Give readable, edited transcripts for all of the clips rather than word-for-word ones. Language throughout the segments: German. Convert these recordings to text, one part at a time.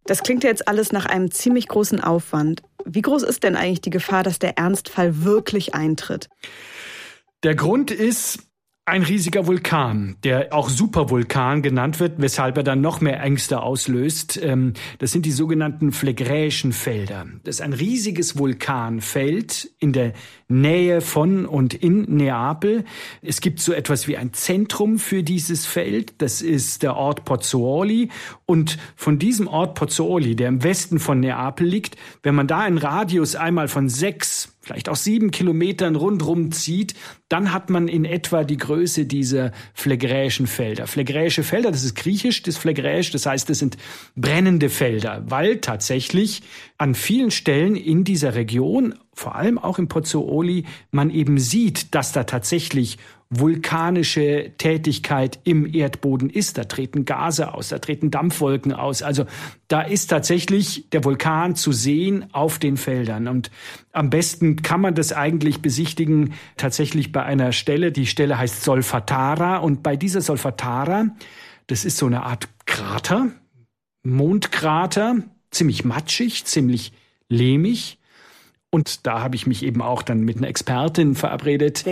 Das klingt ja jetzt alles nach einem ziemlich großen Aufwand. Wie groß ist denn eigentlich die Gefahr, dass der Ernstfall wirklich eintritt? Der Grund ist ein riesiger Vulkan, der auch Supervulkan genannt wird, weshalb er dann noch mehr Ängste auslöst. Das sind die sogenannten Phlegräischen Felder. Das ist ein riesiges Vulkanfeld in der Nähe von und in Neapel. Es gibt so etwas wie ein Zentrum für dieses Feld. Das ist der Ort Pozzuoli. Und von diesem Ort Pozzuoli, der im Westen von Neapel liegt, wenn man da einen Radius einmal von 6, vielleicht auch 7 Kilometern rundherum zieht, dann hat man in etwa die Größe dieser Phlegräischen Felder. Phlegräische Felder, das ist griechisch, das Phlegräisch, das heißt, das sind brennende Felder, weil tatsächlich an vielen Stellen in dieser Region, vor allem auch in Pozzuoli, man eben sieht, dass da tatsächlich vulkanische Tätigkeit im Erdboden ist. Da treten Gase aus, da treten Dampfwolken aus. Also da ist tatsächlich der Vulkan zu sehen auf den Feldern. Und am besten kann man das eigentlich besichtigen tatsächlich bei einer Stelle. Die Stelle heißt Solfatara. Und bei dieser Solfatara, das ist so eine Art Krater, Mondkrater, ziemlich matschig, ziemlich lehmig. Und da habe ich mich eben auch dann mit einer Expertin verabredet.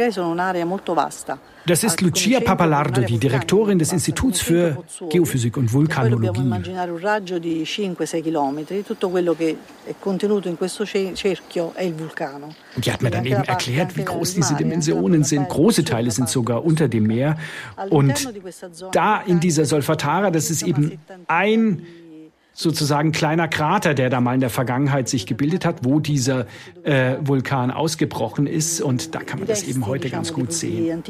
Das ist Lucia Pappalardo, die Direktorin des Instituts für Geophysik und Vulkanologie. Und die hat mir dann eben erklärt, wie groß diese Dimensionen sind. Große Teile sind sogar unter dem Meer. Und da in dieser Solfatara, das ist eben ein sozusagen kleiner Krater, der da mal in der Vergangenheit sich gebildet hat, wo dieser Vulkan ausgebrochen ist. Und da kann man das eben heute ganz gut sehen.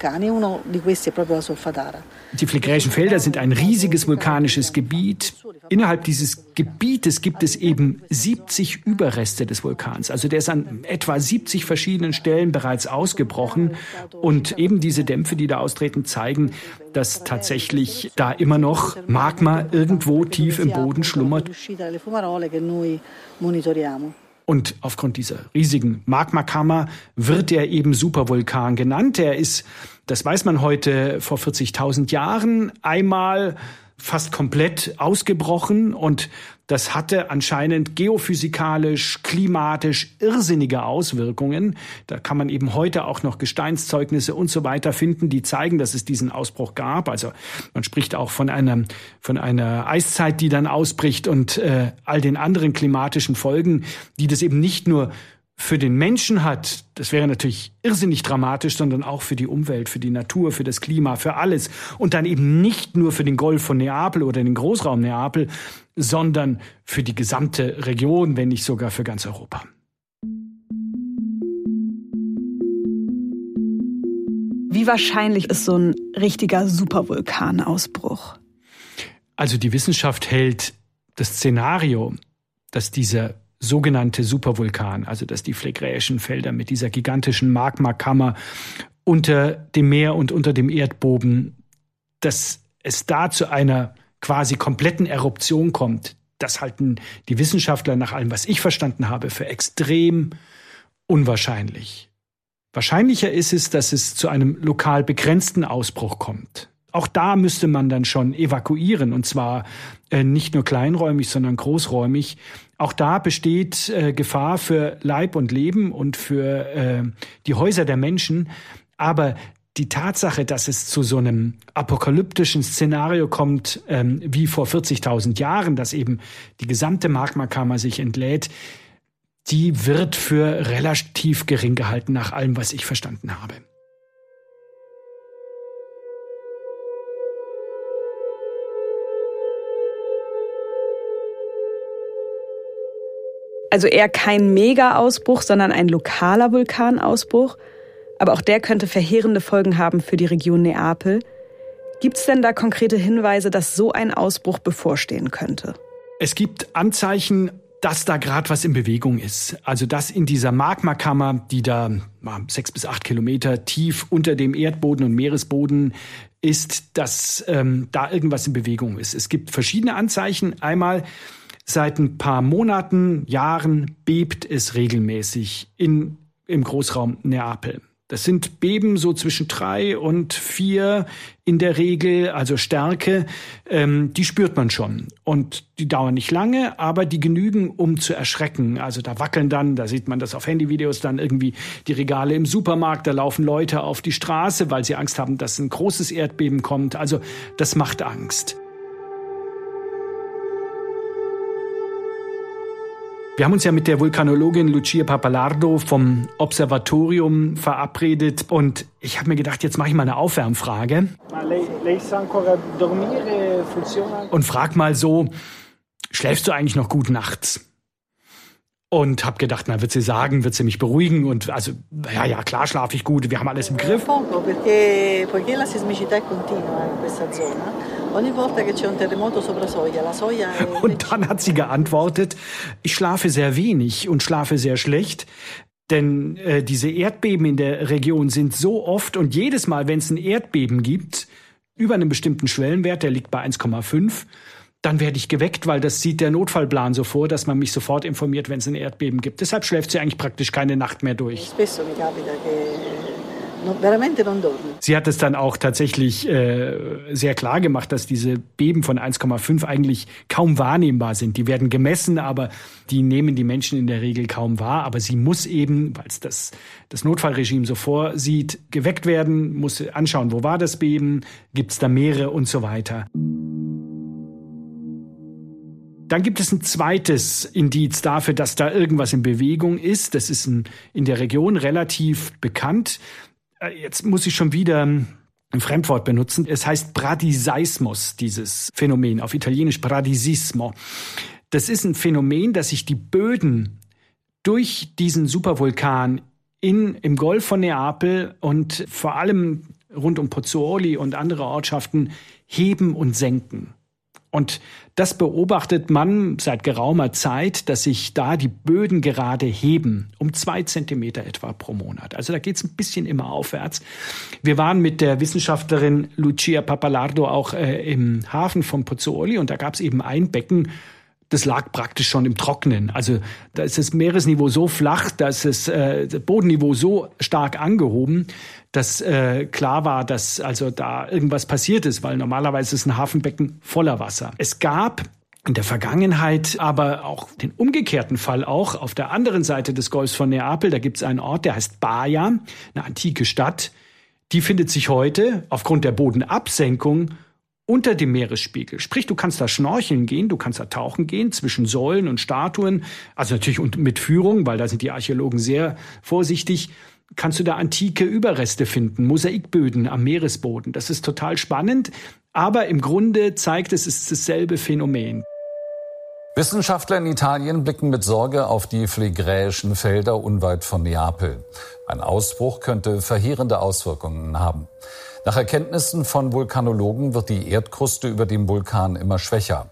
Die Phlegräischen Felder sind ein riesiges vulkanisches Gebiet. Innerhalb dieses Gebietes gibt es eben 70 Überreste des Vulkans. Also der ist an etwa 70 verschiedenen Stellen bereits ausgebrochen. Und eben diese Dämpfe, die da austreten, zeigen, dass tatsächlich da immer noch Magma irgendwo tief im Boden schlummert. Und aufgrund dieser riesigen Magmakammer wird er eben Supervulkan genannt. Er ist, das weiß man heute, vor 40.000 Jahren einmal fast komplett ausgebrochen und das hatte anscheinend geophysikalisch, klimatisch irrsinnige Auswirkungen. Da kann man eben heute auch noch Gesteinszeugnisse und so weiter finden, die zeigen, dass es diesen Ausbruch gab. Also man spricht auch von einer Eiszeit, die dann ausbricht und all den anderen klimatischen Folgen, die das eben nicht nur für den Menschen hat, das wäre natürlich irrsinnig dramatisch, sondern auch für die Umwelt, für die Natur, für das Klima, für alles. Und dann eben nicht nur für den Golf von Neapel oder den Großraum Neapel, sondern für die gesamte Region, wenn nicht sogar für ganz Europa. Wie wahrscheinlich ist so ein richtiger Supervulkanausbruch? Also die Wissenschaft hält das Szenario, dass dieser sogenannte Supervulkan, also dass die Phlegräischen Felder mit dieser gigantischen Magmakammer unter dem Meer und unter dem Erdboden, dass es da zu einer quasi kompletten Eruption kommt, das halten die Wissenschaftler nach allem, was ich verstanden habe, für extrem unwahrscheinlich. Wahrscheinlicher ist es, dass es zu einem lokal begrenzten Ausbruch kommt. Auch da müsste man dann schon evakuieren, und zwar nicht nur kleinräumig, sondern großräumig. Auch da besteht Gefahr für Leib und Leben und für die Häuser der Menschen. Aber die Tatsache, dass es zu so einem apokalyptischen Szenario kommt, wie vor 40.000 Jahren, dass eben die gesamte Magmakammer sich entlädt, die wird für relativ gering gehalten, nach allem, was ich verstanden habe. Also eher kein Mega-Ausbruch, sondern ein lokaler Vulkanausbruch. Aber auch der könnte verheerende Folgen haben für die Region Neapel. Gibt es denn da konkrete Hinweise, dass so ein Ausbruch bevorstehen könnte? Es gibt Anzeichen, dass da gerade was in Bewegung ist. Also dass in dieser Magmakammer, die da 6 bis 8 Kilometer tief unter dem Erdboden und Meeresboden ist, dass da irgendwas in Bewegung ist. Es gibt verschiedene Anzeichen. Einmal, seit ein paar Monaten, Jahren bebt es regelmäßig im Großraum Neapel. Das sind Beben so zwischen 3 und 4 in der Regel, also Stärke, die spürt man schon. Und die dauern nicht lange, aber die genügen, um zu erschrecken. Also da wackeln dann, da sieht man das auf Handyvideos, dann irgendwie die Regale im Supermarkt, da laufen Leute auf die Straße, weil sie Angst haben, dass ein großes Erdbeben kommt. Also das macht Angst. Wir haben uns ja mit der Vulkanologin Lucia Pappalardo vom Observatorium verabredet und ich habe mir gedacht, jetzt mache ich mal eine Aufwärmfrage. Und frag mal so, schläfst du eigentlich noch gut nachts? Und habe gedacht, na, wird sie sagen, wird sie mich beruhigen und also, ja, klar schlafe ich gut, wir haben alles im Griff. Poiché la sismicità è continua in questa zona. Ogni volta che c'è un terremoto sopra soglia, la soglia è... Und dann hat sie geantwortet, ich schlafe sehr wenig und schlafe sehr schlecht, denn diese Erdbeben in der Region sind so oft und jedes Mal, wenn es ein Erdbeben gibt, über einen bestimmten Schwellenwert, der liegt bei 1,5, dann werde ich geweckt, weil das sieht der Notfallplan so vor, dass man mich sofort informiert, wenn es ein Erdbeben gibt. Deshalb schläft sie eigentlich praktisch keine Nacht mehr durch. Sie hat es dann auch tatsächlich sehr klar gemacht, dass diese Beben von 1,5 eigentlich kaum wahrnehmbar sind. Die werden gemessen, aber die nehmen die Menschen in der Regel kaum wahr. Aber sie muss eben, weil es das Notfallregime so vorsieht, geweckt werden, muss anschauen, wo war das Beben, gibt es da mehrere und so weiter. Dann gibt es ein zweites Indiz dafür, dass da irgendwas in Bewegung ist. Das ist in der Region relativ bekannt. Jetzt muss ich schon wieder ein Fremdwort benutzen. Es heißt Bradiseismus, dieses Phänomen, auf Italienisch Bradisismo. Das ist ein Phänomen, dass sich die Böden durch diesen Supervulkan im Golf von Neapel und vor allem rund um Pozzuoli und andere Ortschaften heben und senken. Und das beobachtet man seit geraumer Zeit, dass sich da die Böden gerade heben, um 2 Zentimeter etwa pro Monat. Also da geht es ein bisschen immer aufwärts. Wir waren mit der Wissenschaftlerin Lucia Pappalardo auch im Hafen von Pozzuoli und da gab es eben ein Becken, das lag praktisch schon im Trockenen. Also da ist das Meeresniveau so flach, da ist das Bodenniveau so stark angehoben, dass klar war, dass also da irgendwas passiert ist, weil normalerweise ist ein Hafenbecken voller Wasser. Es gab in der Vergangenheit aber auch den umgekehrten Fall auch auf der anderen Seite des Golfs von Neapel. Da gibt es einen Ort, der heißt Baia, eine antike Stadt. Die findet sich heute aufgrund der Bodenabsenkung unter dem Meeresspiegel. Sprich, du kannst da schnorcheln gehen, du kannst da tauchen gehen zwischen Säulen und Statuen. Also natürlich mit Führung, weil da sind die Archäologen sehr vorsichtig. Kannst du da antike Überreste finden, Mosaikböden am Meeresboden. Das ist total spannend, aber im Grunde zeigt es ist dasselbe Phänomen. Wissenschaftler in Italien blicken mit Sorge auf die phlegräischen Felder unweit von Neapel. Ein Ausbruch könnte verheerende Auswirkungen haben. Nach Erkenntnissen von Vulkanologen wird die Erdkruste über dem Vulkan immer schwächer.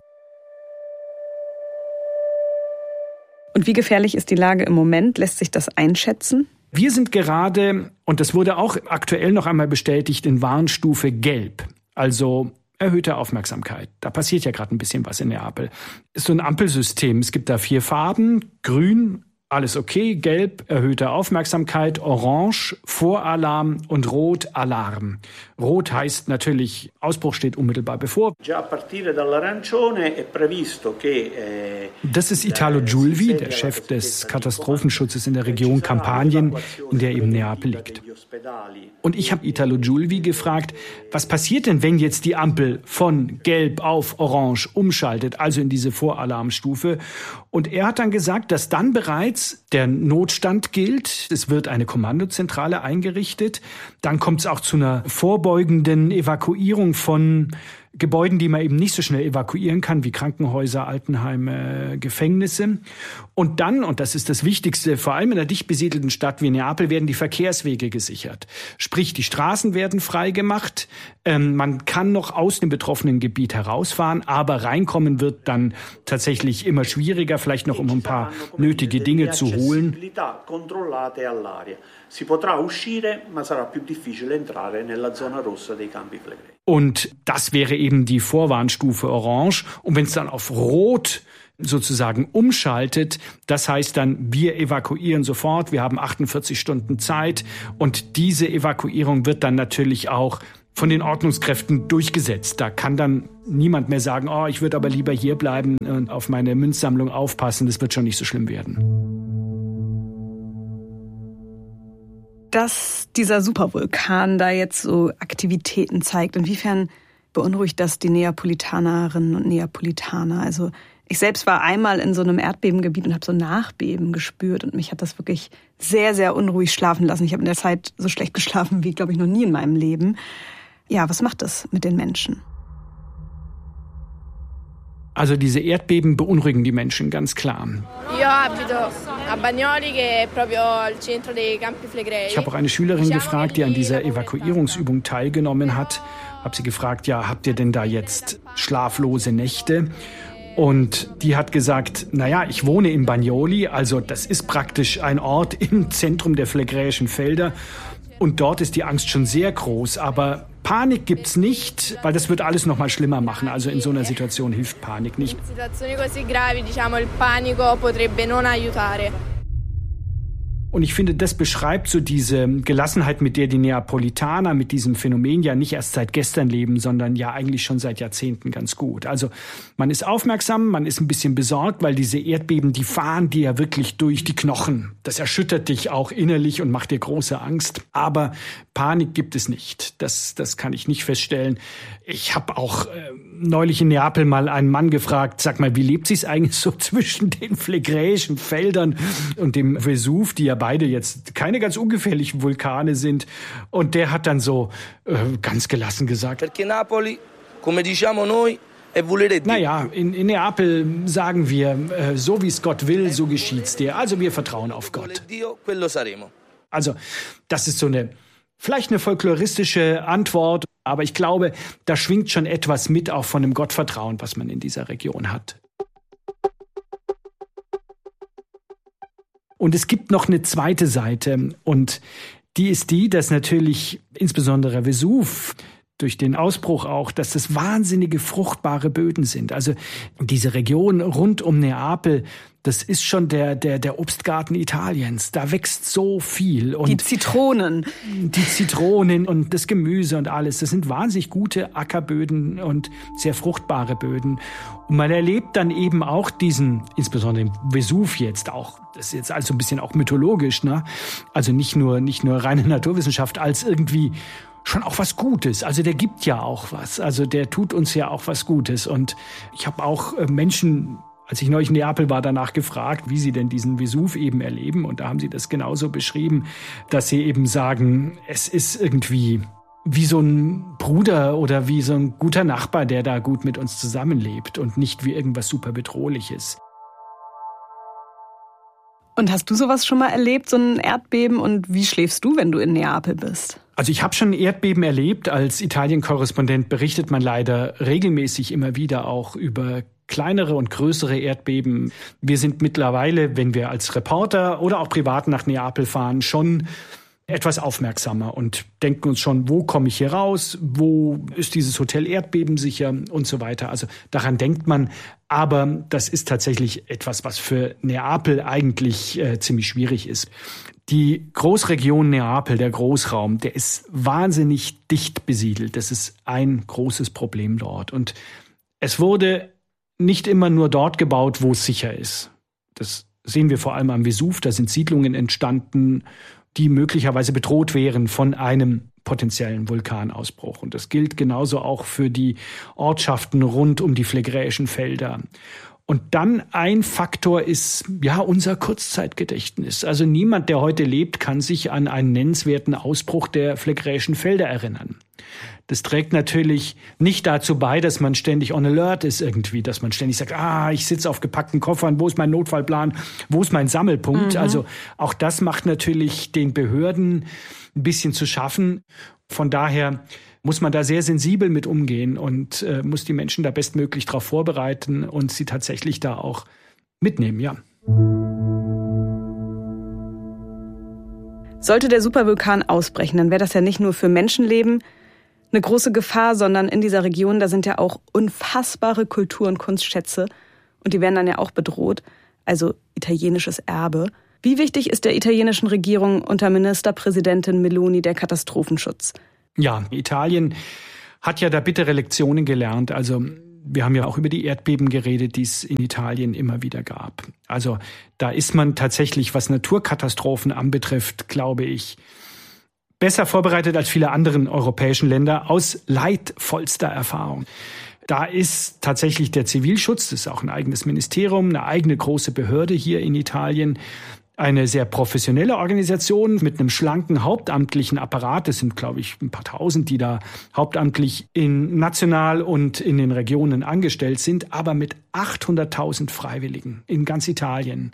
Und wie gefährlich ist die Lage im Moment? Lässt sich das einschätzen? Wir sind gerade, und das wurde auch aktuell noch einmal bestätigt, in Warnstufe Gelb. Also erhöhte Aufmerksamkeit. Da passiert ja gerade ein bisschen was in Neapel. Ist so ein Ampelsystem. Es gibt da 4 Farben. Grün, alles okay. Gelb, erhöhte Aufmerksamkeit. Orange, Voralarm und Rot, Alarm. Rot heißt natürlich, Ausbruch steht unmittelbar bevor. Das ist Italo Giulvi, der Chef des Katastrophenschutzes in der Region Kampanien, in der eben Neapel liegt. Und ich habe Italo Giulvi gefragt, was passiert denn, wenn jetzt die Ampel von Gelb auf Orange umschaltet, also in diese Voralarmstufe? Und er hat dann gesagt, dass dann bereits der Notstand gilt. Es wird eine Kommandozentrale eingerichtet. Dann kommt es auch zu einer vorbeugenden Evakuierung von Gebäuden, die man eben nicht so schnell evakuieren kann, wie Krankenhäuser, Altenheime, Gefängnisse. Und dann, und das ist das Wichtigste, vor allem in einer dicht besiedelten Stadt wie Neapel, werden die Verkehrswege gesichert. Sprich, die Straßen werden freigemacht. Man kann noch aus dem betroffenen Gebiet herausfahren, aber reinkommen wird dann tatsächlich immer schwieriger, vielleicht noch um ein paar nötige Dinge zu holen. Si potrà uscire, ma sarà più difficile entrare nella zona rossa dei Campi Flegrei. Und das wäre eben die Vorwarnstufe Orange. Und wenn es dann auf Rot sozusagen umschaltet, das heißt dann, wir evakuieren sofort, wir haben 48 Stunden Zeit und diese Evakuierung wird dann natürlich auch von den Ordnungskräften durchgesetzt. Da kann dann niemand mehr sagen, oh, ich würde aber lieber hier bleiben und auf meine Münzsammlung aufpassen, das wird schon nicht so schlimm werden. Dass dieser Supervulkan da jetzt so Aktivitäten zeigt, inwiefern beunruhigt das die Neapolitanerinnen und Neapolitaner? Also ich selbst war einmal in so einem Erdbebengebiet und habe so Nachbeben gespürt und mich hat das wirklich sehr, sehr unruhig schlafen lassen. Ich habe in der Zeit so schlecht geschlafen wie, glaube ich, noch nie in meinem Leben. Ja, was macht das mit den Menschen? Also diese Erdbeben beunruhigen die Menschen, ganz klar. Ich habe auch eine Schülerin gefragt, die an dieser Evakuierungsübung teilgenommen hat. Habe sie gefragt, ja, habt ihr denn da jetzt schlaflose Nächte? Und die hat gesagt, naja, ich wohne in Bagnoli, also das ist praktisch ein Ort im Zentrum der Phlegräischen Felder. Und dort ist die Angst schon sehr groß, aber Panik gibt's nicht, weil das wird alles noch mal schlimmer machen. Also in so einer Situation hilft Panik nicht. Und ich finde, das beschreibt so diese Gelassenheit, mit der die Neapolitaner mit diesem Phänomen ja nicht erst seit gestern leben, sondern ja eigentlich schon seit Jahrzehnten ganz gut. Also man ist aufmerksam, man ist ein bisschen besorgt, weil diese Erdbeben, die fahren dir ja wirklich durch die Knochen. Das erschüttert dich auch innerlich und macht dir große Angst. Aber Panik gibt es nicht. Das kann ich nicht feststellen. Ich habe auch neulich in Neapel mal einen Mann gefragt, sag mal, wie lebt sich's eigentlich so zwischen den Phlegräischen Feldern und dem Vesuv, die ja beide jetzt keine ganz ungefährlichen Vulkane sind. Und der hat dann so ganz gelassen gesagt, naja, in Neapel sagen wir, so wie es Gott will, so geschieht's dir. Also wir vertrauen auf Gott. Also das ist so vielleicht eine folkloristische Antwort, aber ich glaube, da schwingt schon etwas mit, auch von dem Gottvertrauen, was man in dieser Region hat. Und es gibt noch eine zweite Seite und die ist die, dass natürlich insbesondere Vesuv durch den Ausbruch auch, dass das wahnsinnige fruchtbare Böden sind. Also diese Region rund um Neapel, das ist schon der Obstgarten Italiens. Da wächst so viel. Und die Zitronen und das Gemüse und alles. Das sind wahnsinnig gute Ackerböden und sehr fruchtbare Böden. Und man erlebt dann eben auch diesen, insbesondere im Vesuv jetzt auch, das ist jetzt also ein bisschen auch mythologisch, ne? Also nicht nur reine Naturwissenschaft, als irgendwie schon auch was Gutes. Also der gibt ja auch was. Also der tut uns ja auch was Gutes. Und ich habe auch Menschen, als ich neulich in Neapel war, danach gefragt, wie sie denn diesen Vesuv eben erleben. Und da haben sie das genauso beschrieben, dass sie eben sagen, es ist irgendwie wie so ein Bruder oder wie so ein guter Nachbar, der da gut mit uns zusammenlebt und nicht wie irgendwas super Bedrohliches. Und hast du sowas schon mal erlebt, so ein Erdbeben? Und wie schläfst du, wenn du in Neapel bist? Also ich habe schon Erdbeben erlebt. Als Italien-Korrespondent berichtet man leider regelmäßig immer wieder auch über kleinere und größere Erdbeben. Wir sind mittlerweile, wenn wir als Reporter oder auch privat nach Neapel fahren, schon etwas aufmerksamer und denken uns schon, wo komme ich hier raus, wo ist dieses Hotel erdbebensicher und so weiter. Also daran denkt man, aber das ist tatsächlich etwas, was für Neapel eigentlich ziemlich schwierig ist. Die Großregion Neapel, der Großraum, der ist wahnsinnig dicht besiedelt. Das ist ein großes Problem dort. Und es wurde nicht immer nur dort gebaut, wo es sicher ist. Das sehen wir vor allem am Vesuv. Da sind Siedlungen entstanden, die möglicherweise bedroht wären von einem potenziellen Vulkanausbruch. Und das gilt genauso auch für die Ortschaften rund um die Phlegräischen Felder. Und dann ein Faktor ist, ja, unser Kurzzeitgedächtnis. Also niemand, der heute lebt, kann sich an einen nennenswerten Ausbruch der Phlegräischen Felder erinnern. Das trägt natürlich nicht dazu bei, dass man ständig on alert ist irgendwie, dass man ständig sagt, ich sitze auf gepackten Koffern, wo ist mein Notfallplan, wo ist mein Sammelpunkt? Also auch das macht natürlich den Behörden ein bisschen zu schaffen. Von daher muss man da sehr sensibel mit umgehen und muss die Menschen da bestmöglich darauf vorbereiten und sie tatsächlich da auch mitnehmen, ja. Sollte der Supervulkan ausbrechen, dann wäre das ja nicht nur für Menschenleben, eine große Gefahr, sondern in dieser Region, da sind ja auch unfassbare Kultur- und Kunstschätze und die werden dann ja auch bedroht, also italienisches Erbe. Wie wichtig ist der italienischen Regierung unter Ministerpräsidentin Meloni der Katastrophenschutz? Ja, Italien hat ja da bittere Lektionen gelernt. Also wir haben ja auch über die Erdbeben geredet, die es in Italien immer wieder gab. Also da ist man tatsächlich, was Naturkatastrophen anbetrifft, glaube ich, besser vorbereitet als viele anderen europäischen Länder aus leidvollster Erfahrung. Da ist tatsächlich der Zivilschutz, das ist auch ein eigenes Ministerium, eine eigene große Behörde hier in Italien, eine sehr professionelle Organisation mit einem schlanken hauptamtlichen Apparat. Das sind, glaube ich, ein paar tausend, die da hauptamtlich national und in den Regionen angestellt sind, aber mit 800.000 Freiwilligen in ganz Italien.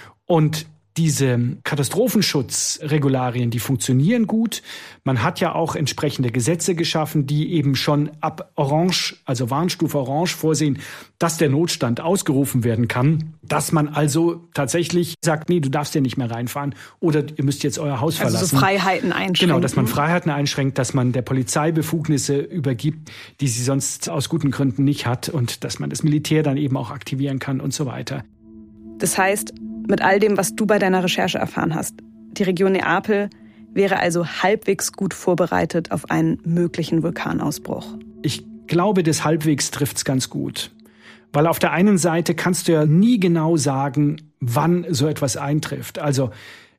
Und diese Katastrophenschutzregularien, die funktionieren gut. Man hat ja auch entsprechende Gesetze geschaffen, die eben schon ab Orange, also Warnstufe Orange vorsehen, dass der Notstand ausgerufen werden kann. Dass man also tatsächlich sagt, nee, du darfst ja nicht mehr reinfahren oder ihr müsst jetzt euer Haus verlassen. Also so Freiheiten einschränken. Genau, dass man Freiheiten einschränkt, dass man der Polizei Befugnisse übergibt, die sie sonst aus guten Gründen nicht hat und dass man das Militär dann eben auch aktivieren kann und so weiter. Das heißt, mit all dem, was du bei deiner Recherche erfahren hast, die Region Neapel wäre also halbwegs gut vorbereitet auf einen möglichen Vulkanausbruch. Ich glaube, das halbwegs trifft's ganz gut. Weil auf der einen Seite kannst du ja nie genau sagen, wann so etwas eintrifft. Also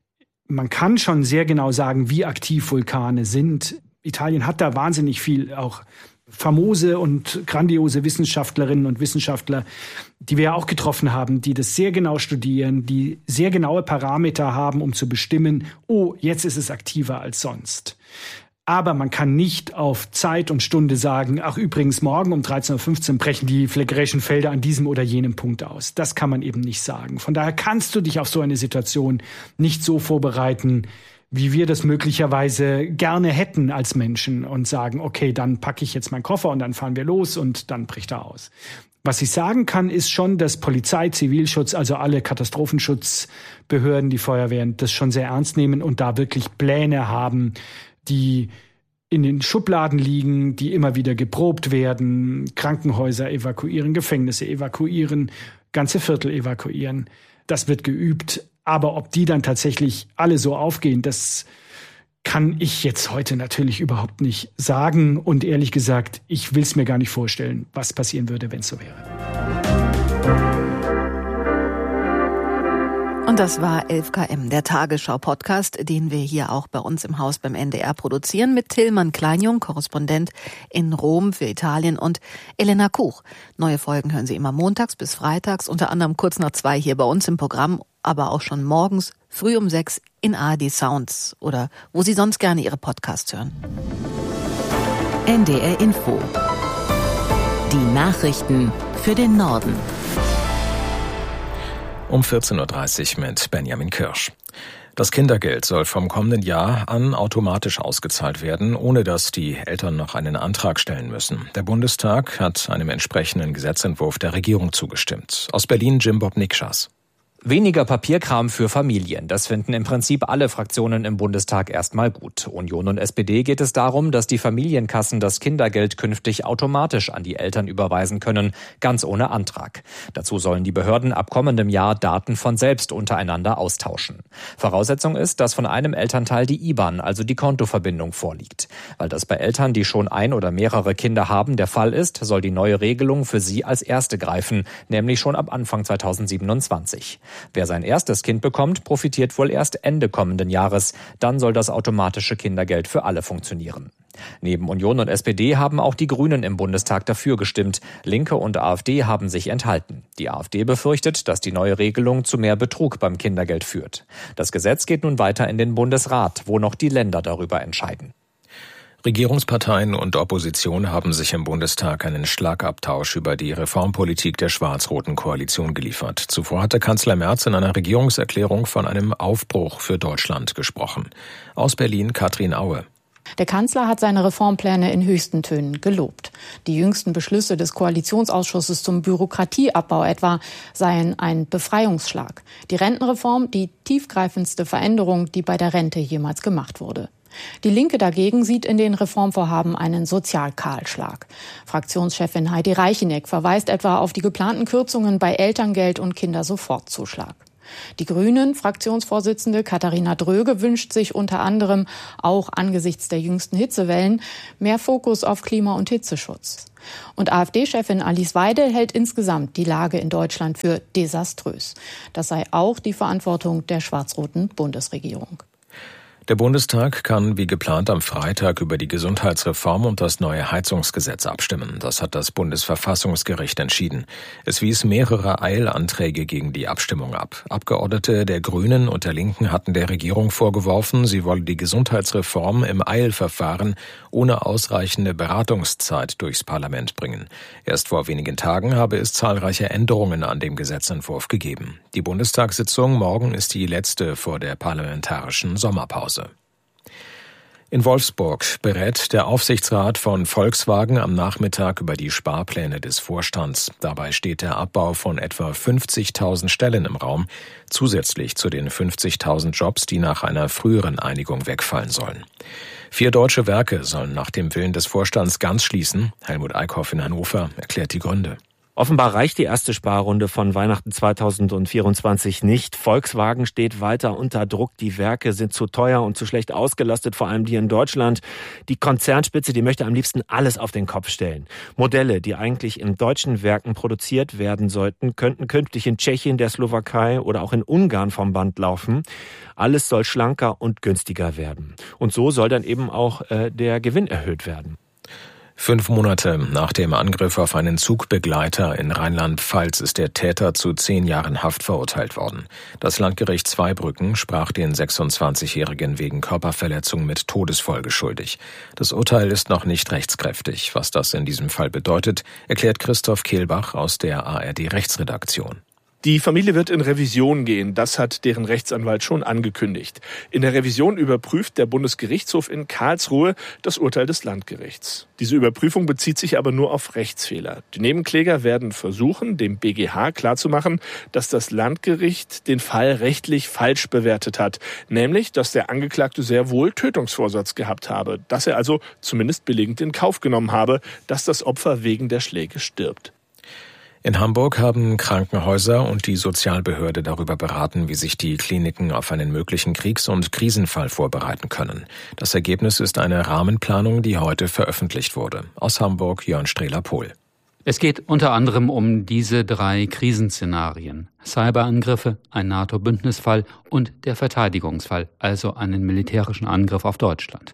man kann schon sehr genau sagen, wie aktiv Vulkane sind. Italien hat da wahnsinnig viel auch famose und grandiose Wissenschaftlerinnen und Wissenschaftler, die wir ja auch getroffen haben, die das sehr genau studieren, die sehr genaue Parameter haben, um zu bestimmen, oh, jetzt ist es aktiver als sonst. Aber man kann nicht auf Zeit und Stunde sagen, ach übrigens, morgen um 13.15 Uhr brechen die Phlegraischen Felder an diesem oder jenem Punkt aus. Das kann man eben nicht sagen. Von daher kannst du dich auf so eine Situation nicht so vorbereiten, wie wir das möglicherweise gerne hätten als Menschen und sagen, okay, dann packe ich jetzt meinen Koffer und dann fahren wir los und dann bricht er aus. Was ich sagen kann, ist schon, dass Polizei, Zivilschutz, also alle Katastrophenschutzbehörden, die Feuerwehren, das schon sehr ernst nehmen und da wirklich Pläne haben, die in den Schubladen liegen, die immer wieder geprobt werden, Krankenhäuser evakuieren, Gefängnisse evakuieren, ganze Viertel evakuieren. Das wird geübt. Aber ob die dann tatsächlich alle so aufgehen, das kann ich jetzt heute natürlich überhaupt nicht sagen. Und ehrlich gesagt, ich will es mir gar nicht vorstellen, was passieren würde, wenn es so wäre. Und das war 11KM, der Tagesschau-Podcast, den wir hier auch bei uns im Haus beim NDR produzieren, mit Tillmann Kleinjung, Korrespondent in Rom für Italien, und Elena Kuch. Neue Folgen hören Sie immer montags bis freitags, unter anderem kurz nach 2 hier bei uns im Programm, aber auch schon morgens früh um 6 in ARD Sounds oder wo Sie sonst gerne Ihre Podcasts hören. NDR Info. Die Nachrichten für den Norden. Um 14.30 Uhr mit Benjamin Kirsch. Das Kindergeld soll vom kommenden Jahr an automatisch ausgezahlt werden, ohne dass die Eltern noch einen Antrag stellen müssen. Der Bundestag hat einem entsprechenden Gesetzentwurf der Regierung zugestimmt. Aus Berlin Jim-Bob Nikschas. Weniger Papierkram für Familien, das finden im Prinzip alle Fraktionen im Bundestag erstmal gut. Union und SPD geht es darum, dass die Familienkassen das Kindergeld künftig automatisch an die Eltern überweisen können, ganz ohne Antrag. Dazu sollen die Behörden ab kommendem Jahr Daten von selbst untereinander austauschen. Voraussetzung ist, dass von einem Elternteil die IBAN, also die Kontoverbindung, vorliegt. Weil das bei Eltern, die schon ein oder mehrere Kinder haben, der Fall ist, soll die neue Regelung für sie als erste greifen, nämlich schon ab Anfang 2027. Wer sein erstes Kind bekommt, profitiert wohl erst Ende kommenden Jahres. Dann soll das automatische Kindergeld für alle funktionieren. Neben Union und SPD haben auch die Grünen im Bundestag dafür gestimmt. Linke und AfD haben sich enthalten. Die AfD befürchtet, dass die neue Regelung zu mehr Betrug beim Kindergeld führt. Das Gesetz geht nun weiter in den Bundesrat, wo noch die Länder darüber entscheiden. Regierungsparteien und Opposition haben sich im Bundestag einen Schlagabtausch über die Reformpolitik der schwarz-roten Koalition geliefert. Zuvor hatte Kanzler Merz in einer Regierungserklärung von einem Aufbruch für Deutschland gesprochen. Aus Berlin Katrin Aue. Der Kanzler hat seine Reformpläne in höchsten Tönen gelobt. Die jüngsten Beschlüsse des Koalitionsausschusses zum Bürokratieabbau etwa seien ein Befreiungsschlag. Die Rentenreform die tiefgreifendste Veränderung, die bei der Rente jemals gemacht wurde. Die Linke dagegen sieht in den Reformvorhaben einen Sozialkahlschlag. Fraktionschefin Heidi Reicheneck verweist etwa auf die geplanten Kürzungen bei Elterngeld und Kindersofortzuschlag. Die Grünen-Fraktionsvorsitzende Katharina Dröge wünscht sich unter anderem auch angesichts der jüngsten Hitzewellen mehr Fokus auf Klima- und Hitzeschutz. Und AfD-Chefin Alice Weidel hält insgesamt die Lage in Deutschland für desaströs. Das sei auch die Verantwortung der schwarz-roten Bundesregierung. Der Bundestag kann wie geplant am Freitag über die Gesundheitsreform und das neue Heizungsgesetz abstimmen. Das hat das Bundesverfassungsgericht entschieden. Es wies mehrere Eilanträge gegen die Abstimmung ab. Abgeordnete der Grünen und der Linken hatten der Regierung vorgeworfen, sie wolle die Gesundheitsreform im Eilverfahren ohne ausreichende Beratungszeit durchs Parlament bringen. Erst vor wenigen Tagen habe es zahlreiche Änderungen an dem Gesetzentwurf gegeben. Die Bundestagssitzung morgen ist die letzte vor der parlamentarischen Sommerpause. In Wolfsburg berät der Aufsichtsrat von Volkswagen am Nachmittag über die Sparpläne des Vorstands. Dabei steht der Abbau von etwa 50.000 Stellen im Raum, zusätzlich zu den 50.000 Jobs, die nach einer früheren Einigung wegfallen sollen. 4 deutsche Werke sollen nach dem Willen des Vorstands ganz schließen. Helmut Eickhoff in Hannover erklärt die Gründe. Offenbar reicht die erste Sparrunde von Weihnachten 2024 nicht. Volkswagen steht weiter unter Druck. Die Werke sind zu teuer und zu schlecht ausgelastet, vor allem hier in Deutschland. Die Konzernspitze, die möchte am liebsten alles auf den Kopf stellen. Modelle, die eigentlich in deutschen Werken produziert werden sollten, könnten künftig in Tschechien, der Slowakei oder auch in Ungarn vom Band laufen. Alles soll schlanker und günstiger werden. Und so soll dann eben auch der Gewinn erhöht werden. 5 Monate nach dem Angriff auf einen Zugbegleiter in Rheinland-Pfalz ist der Täter zu 10 Jahren Haft verurteilt worden. Das Landgericht Zweibrücken sprach den 26-Jährigen wegen Körperverletzung mit Todesfolge schuldig. Das Urteil ist noch nicht rechtskräftig. Was das in diesem Fall bedeutet, erklärt Christoph Kehlbach aus der ARD-Rechtsredaktion. Die Familie wird in Revision gehen, das hat deren Rechtsanwalt schon angekündigt. In der Revision überprüft der Bundesgerichtshof in Karlsruhe das Urteil des Landgerichts. Diese Überprüfung bezieht sich aber nur auf Rechtsfehler. Die Nebenkläger werden versuchen, dem BGH klarzumachen, dass das Landgericht den Fall rechtlich falsch bewertet hat. Nämlich, dass der Angeklagte sehr wohl Tötungsvorsatz gehabt habe. Dass er also zumindest billigend in Kauf genommen habe, dass das Opfer wegen der Schläge stirbt. In Hamburg haben Krankenhäuser und die Sozialbehörde darüber beraten, wie sich die Kliniken auf einen möglichen Kriegs- und Krisenfall vorbereiten können. Das Ergebnis ist eine Rahmenplanung, die heute veröffentlicht wurde. Aus Hamburg Jörn Strehler-Pohl. Es geht unter anderem um diese 3 Krisenszenarien. Cyberangriffe, ein NATO-Bündnisfall und der Verteidigungsfall, also einen militärischen Angriff auf Deutschland.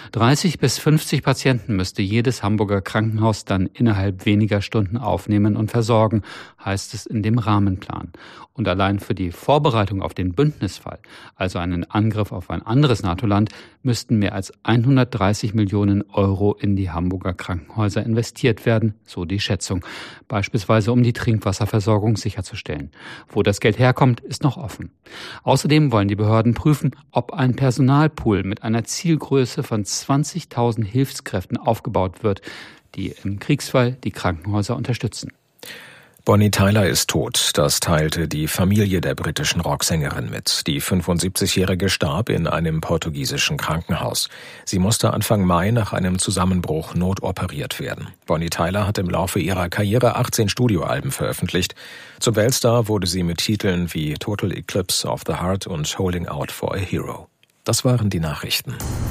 30 bis 50 Patienten müsste jedes Hamburger Krankenhaus dann innerhalb weniger Stunden aufnehmen und versorgen, heißt es in dem Rahmenplan. Und allein für die Vorbereitung auf den Bündnisfall, also einen Angriff auf ein anderes NATO-Land, müssten mehr als 130 Millionen Euro in die Hamburger Krankenhäuser investiert werden, so die Schätzung. Beispielsweise um die Trinkwasserversorgung sicherzustellen. Wo das Geld herkommt, ist noch offen. Außerdem wollen die Behörden prüfen, ob ein Personalpool mit einer Zielgröße von 20.000 Hilfskräften aufgebaut wird, die im Kriegsfall die Krankenhäuser unterstützen. Bonnie Tyler ist tot. Das teilte die Familie der britischen Rocksängerin mit. Die 75-Jährige starb in einem portugiesischen Krankenhaus. Sie musste Anfang Mai nach einem Zusammenbruch notoperiert werden. Bonnie Tyler hat im Laufe ihrer Karriere 18 Studioalben veröffentlicht. Zum Weltstar wurde sie mit Titeln wie Total Eclipse of the Heart und Holding Out for a Hero. Das waren die Nachrichten.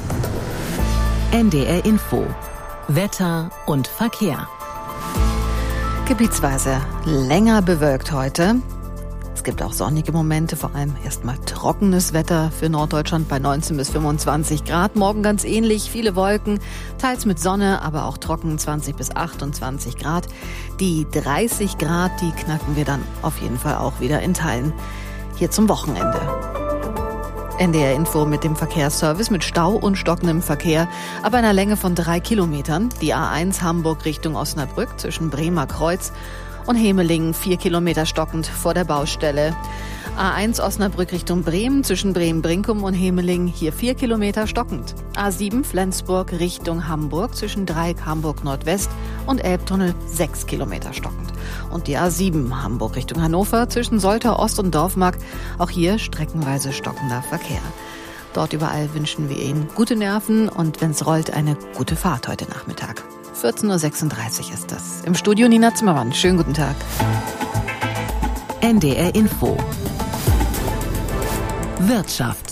NDR Info. Wetter und Verkehr. Gebietsweise länger bewölkt heute. Es gibt auch sonnige Momente, vor allem erstmal trockenes Wetter für Norddeutschland bei 19 bis 25 Grad. Morgen ganz ähnlich, viele Wolken, teils mit Sonne, aber auch trocken 20 bis 28 Grad. Die 30 Grad, die knacken wir dann auf jeden Fall auch wieder in Teilen hier zum Wochenende. NDR Info mit dem Verkehrsservice mit Stau und stockendem Verkehr, aber einer Länge von 3 Kilometern. Die A1 Hamburg Richtung Osnabrück zwischen Bremer Kreuz und Hemelingen 4 Kilometer stockend vor der Baustelle. A1 Osnabrück Richtung Bremen zwischen Bremen-Brinkum und Hemelingen hier 4 Kilometer stockend. A7 Flensburg Richtung Hamburg zwischen Dreieck Hamburg Nordwest und Elbtunnel 6 Kilometer stockend. Und die A7 Hamburg Richtung Hannover zwischen Soltau Ost und Dorfmark, auch hier streckenweise stockender Verkehr. Dort überall wünschen wir Ihnen gute Nerven und wenn es rollt, eine gute Fahrt heute Nachmittag. 14.36 Uhr ist das. Im Studio Nina Zimmermann. Schönen guten Tag. NDR Info. Wirtschaft.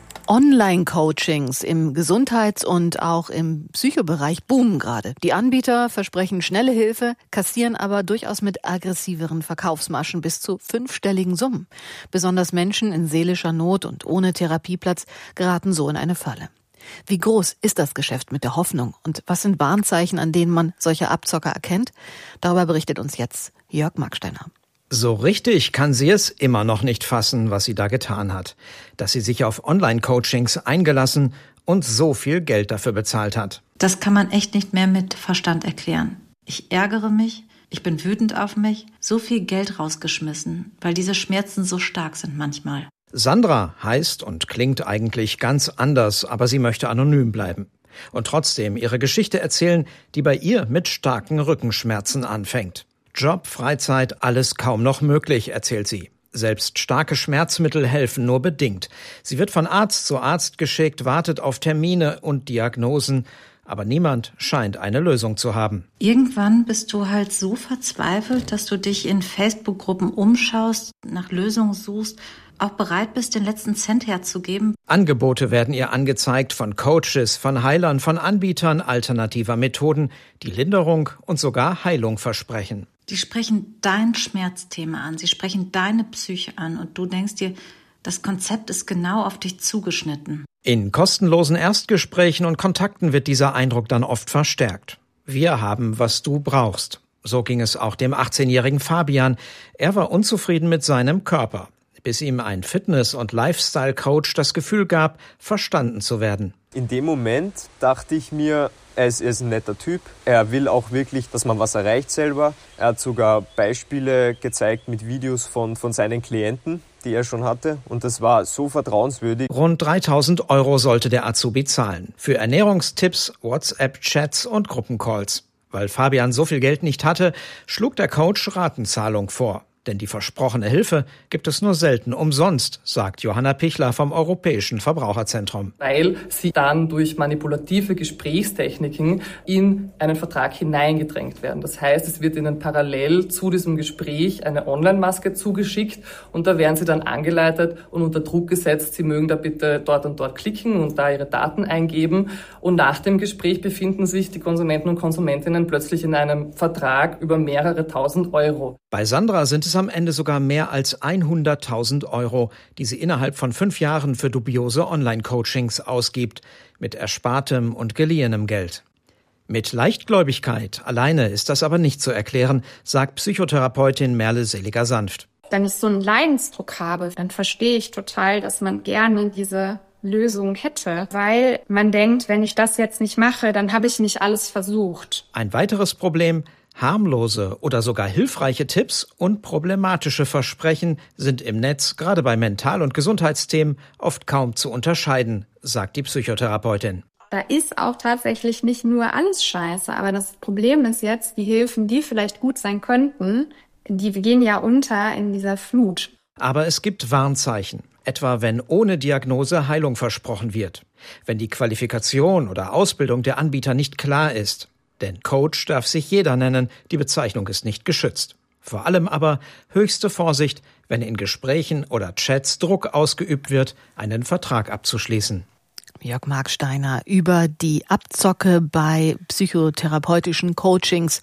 Online-Coachings im Gesundheits- und auch im Psychobereich boomen gerade. Die Anbieter versprechen schnelle Hilfe, kassieren aber durchaus mit aggressiveren Verkaufsmargen bis zu 5-stelligen Summen. Besonders Menschen in seelischer Not und ohne Therapieplatz geraten so in eine Falle. Wie groß ist das Geschäft mit der Hoffnung und was sind Warnzeichen, an denen man solche Abzocker erkennt? Darüber berichtet uns jetzt Jörg Marksteiner. So richtig kann sie es immer noch nicht fassen, was sie da getan hat. Dass sie sich auf Online-Coachings eingelassen und so viel Geld dafür bezahlt hat. Das kann man echt nicht mehr mit Verstand erklären. Ich ärgere mich, ich bin wütend auf mich, so viel Geld rausgeschmissen, weil diese Schmerzen so stark sind manchmal. Sandra heißt und klingt eigentlich ganz anders, aber sie möchte anonym bleiben. Und trotzdem ihre Geschichte erzählen, die bei ihr mit starken Rückenschmerzen anfängt. Job, Freizeit, alles kaum noch möglich, erzählt sie. Selbst starke Schmerzmittel helfen nur bedingt. Sie wird von Arzt zu Arzt geschickt, wartet auf Termine und Diagnosen, aber niemand scheint eine Lösung zu haben. Irgendwann bist du halt so verzweifelt, dass du dich in Facebook-Gruppen umschaust, nach Lösungen suchst, auch bereit bist, den letzten Cent herzugeben. Angebote werden ihr angezeigt von Coaches, von Heilern, von Anbietern alternativer Methoden, die Linderung und sogar Heilung versprechen. Die sprechen dein Schmerzthema an, sie sprechen deine Psyche an und du denkst dir, das Konzept ist genau auf dich zugeschnitten. In kostenlosen Erstgesprächen und Kontakten wird dieser Eindruck dann oft verstärkt. Wir haben, was du brauchst. So ging es auch dem 18-jährigen Fabian. Er war unzufrieden mit seinem Körper, bis ihm ein Fitness- und Lifestyle-Coach das Gefühl gab, verstanden zu werden. In dem Moment dachte ich mir, er ist ein netter Typ. Er will auch wirklich, dass man was erreicht selber. Er hat sogar Beispiele gezeigt mit Videos von seinen Klienten, die er schon hatte. Und das war so vertrauenswürdig. Rund 3.000 € sollte der Azubi zahlen. Für Ernährungstipps, WhatsApp-Chats und Gruppencalls. Weil Fabian so viel Geld nicht hatte, schlug der Coach Ratenzahlung vor. Denn die versprochene Hilfe gibt es nur selten umsonst, sagt Johanna Pichler vom Europäischen Verbraucherzentrum. Weil sie dann durch manipulative Gesprächstechniken in einen Vertrag hineingedrängt werden. Das heißt, es wird ihnen parallel zu diesem Gespräch eine Online-Maske zugeschickt und da werden sie dann angeleitet und unter Druck gesetzt, sie mögen da bitte dort und dort klicken und da ihre Daten eingeben. Und nach dem Gespräch befinden sich die Konsumenten und Konsumentinnen plötzlich in einem Vertrag über mehrere tausend Euro. Bei Sandra sind es am Ende sogar mehr als 100.000 €, die sie innerhalb von 5 Jahren für dubiose Online-Coachings ausgibt, mit erspartem und geliehenem Geld. Mit Leichtgläubigkeit alleine ist das aber nicht zu erklären, sagt Psychotherapeutin Merle Seliger-Sanft. Wenn ich so einen Leidensdruck habe, dann verstehe ich total, dass man gerne diese Lösung hätte, weil man denkt, wenn ich das jetzt nicht mache, dann habe ich nicht alles versucht. Ein weiteres Problem: harmlose oder sogar hilfreiche Tipps und problematische Versprechen sind im Netz, gerade bei Mental- und Gesundheitsthemen, oft kaum zu unterscheiden, sagt die Psychotherapeutin. Da ist auch tatsächlich nicht nur alles scheiße, aber das Problem ist jetzt, die Hilfen, die vielleicht gut sein könnten, die gehen ja unter in dieser Flut. Aber es gibt Warnzeichen, etwa wenn ohne Diagnose Heilung versprochen wird, wenn die Qualifikation oder Ausbildung der Anbieter nicht klar ist. Denn Coach darf sich jeder nennen, die Bezeichnung ist nicht geschützt. Vor allem aber höchste Vorsicht, wenn in Gesprächen oder Chats Druck ausgeübt wird, einen Vertrag abzuschließen. Jörg Marksteiner über die Abzocke bei psychotherapeutischen Coachings